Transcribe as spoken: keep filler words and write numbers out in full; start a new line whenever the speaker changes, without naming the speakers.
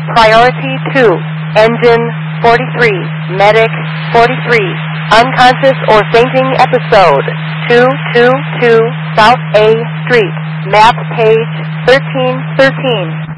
Priority two, Engine forty-three, Medic forty-three, Unconscious or Fainting Episode, two two two South A Street, Map page thirteen thirteen.